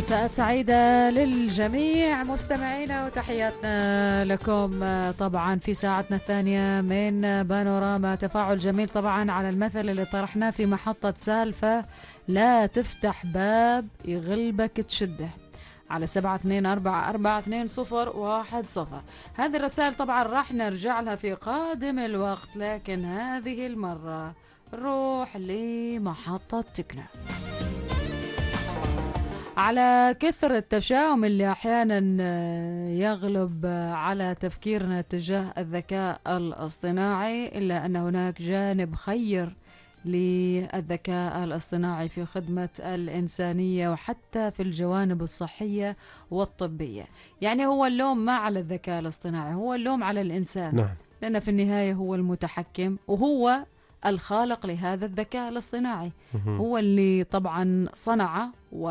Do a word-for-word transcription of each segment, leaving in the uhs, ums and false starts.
مساء سعيدة للجميع مستمعينا وتحياتنا لكم طبعا في ساعتنا الثانية من بانوراما. تفاعل جميل طبعا على المثل اللي طرحناه في محطة سالفة، لا تفتح باب يغلبك تشده، على سبعة اثنين أربعة أربعة اثنين صفر واحد صفر. هذه الرسائل طبعا راح نرجع لها في قادم الوقت، لكن هذه المرة نروح لمحطة تكنا. على كثر التشاؤم اللي أحيانا يغلب على تفكيرنا تجاه الذكاء الاصطناعي، إلا أن هناك جانب خير للذكاء الاصطناعي في خدمة الإنسانية وحتى في الجوانب الصحية والطبية. يعني هو اللوم ما على الذكاء الاصطناعي، هو اللوم على الإنسان. نعم. لأن في النهاية هو المتحكم وهو الخالق لهذا الذكاء الاصطناعي. هو اللي طبعا صنع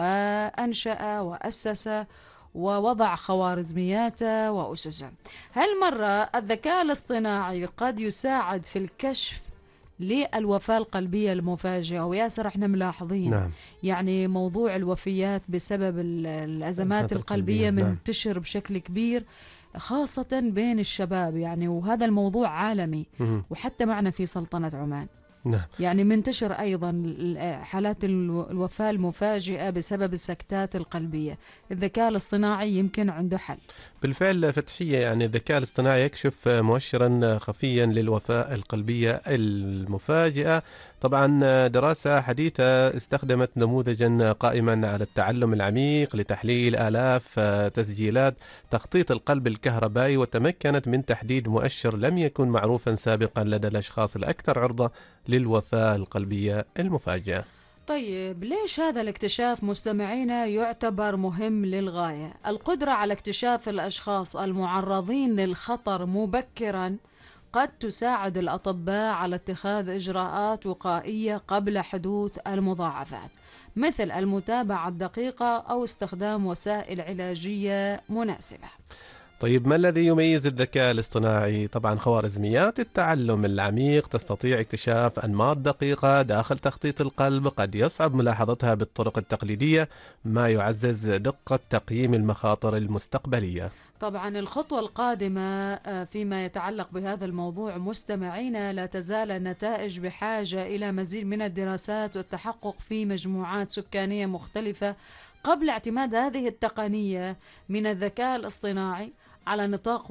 وأنشأ وأسس ووضع خوارزمياته وأسسه. هل مرة الذكاء الاصطناعي قد يساعد في الكشف للوفاة القلبية المفاجئة؟ وياسر احنا ملاحظين نعم. يعني موضوع الوفيات بسبب الأزمات القلبية منتشر نعم. بشكل كبير خاصة بين الشباب يعني، وهذا الموضوع عالمي مه. وحتى معنا في سلطنة عمان. نعم. يعني منتشر أيضا حالات الوفاة المفاجئة بسبب السكتات القلبية. الذكاء الاصطناعي يمكن عنده حل. بالفعل فتحية، يعني الذكاء الاصطناعي يكشف مؤشرا خفيا للوفاة القلبية المفاجئة. طبعا دراسة حديثة استخدمت نموذجا قائما على التعلم العميق لتحليل آلاف تسجيلات تخطيط القلب الكهربائي، وتمكنت من تحديد مؤشر لم يكن معروفا سابقا لدى الأشخاص الأكثر عرضة للوفاة القلبية المفاجئة. طيب ليش هذا الاكتشاف مستمعينا يعتبر مهم للغاية؟ القدرة على اكتشاف الأشخاص المعرضين للخطر مبكرا قد تساعد الأطباء على اتخاذ إجراءات وقائية قبل حدوث المضاعفات، مثل المتابعة الدقيقة أو استخدام وسائل علاجية مناسبة. طيب ما الذي يميز الذكاء الاصطناعي؟ طبعا خوارزميات التعلم العميق تستطيع اكتشاف أنماط دقيقة داخل تخطيط القلب قد يصعب ملاحظتها بالطرق التقليدية، ما يعزز دقة تقييم المخاطر المستقبلية. طبعا الخطوة القادمة فيما يتعلق بهذا الموضوع مستمعينا لا تزال النتائج بحاجة إلى مزيد من الدراسات والتحقق في مجموعات سكانية مختلفة قبل اعتماد هذه التقنية من الذكاء الاصطناعي على نطاق